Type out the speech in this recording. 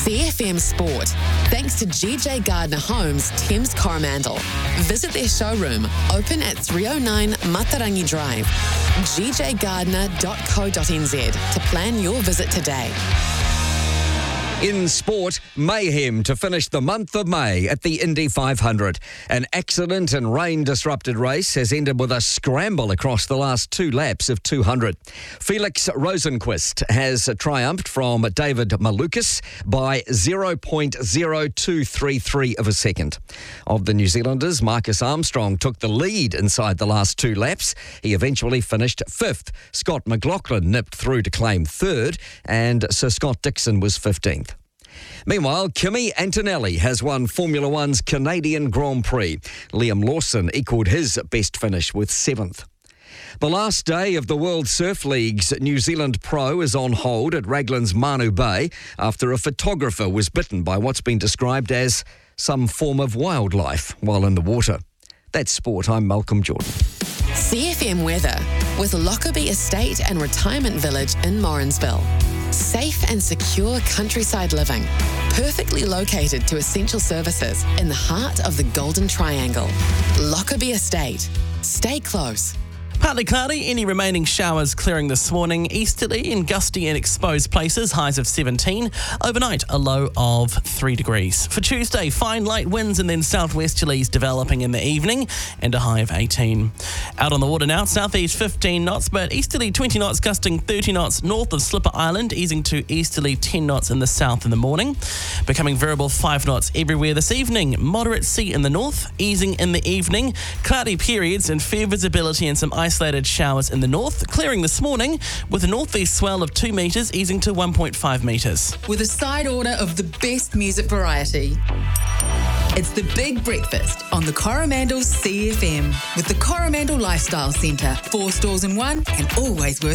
CFM Sport, thanks to GJ Gardner Homes, Thames Coromandel. Visit their showroom, open at 309 Matarangi Drive, gjgardner.co.nz to plan your visit today. In sport, mayhem to finish the month of May at the Indy 500. An accident and rain-disrupted race has ended with a scramble across the last 2 laps of 200. Felix Rosenqvist has triumphed from David Malukas by 0.0233 of a second. Of the New Zealanders, Marcus Armstrong took the lead inside the last 2 laps. He eventually finished 5th. Scott McLaughlin nipped through to claim 3rd, and Sir Scott Dixon was 15th. Meanwhile, Kimi Antonelli has won Formula One's Canadian Grand Prix. Liam Lawson equalled his best finish with 7th. The last day of the World Surf League's New Zealand Pro is on hold at Raglan's Manu Bay after a photographer was bitten by what's been described as some form of wildlife while in the water. That's sport. I'm Malcolm Jordan. CFM weather with Lockerbie Estate and Retirement Village in Morrinsville. Safe and secure countryside living, perfectly located to essential services in the heart of the Golden Triangle. Lockerbie Estate. Stay close. Partly cloudy, any remaining showers clearing this morning. Easterly and gusty in exposed places, highs of 17. Overnight, a low of 3 degrees. For Tuesday, fine light winds and then southwesterlies developing in the evening and a high of 18. Out on the water now, southeast 15 knots, but easterly 20 knots, gusting 30 knots north of Slipper Island, easing to easterly 10 knots in the south in the morning. Becoming variable 5 knots everywhere this evening. Moderate sea in the north, easing in the evening. Cloudy periods and fair visibility and some isolated showers in the north, clearing this morning with a northeast swell of 2 metres, easing to 1.5 metres. With a side order of the best music variety. It's the Big Breakfast on the Coromandel's CFM with the Coromandel Lifestyle Centre. 4 stores in one and always worth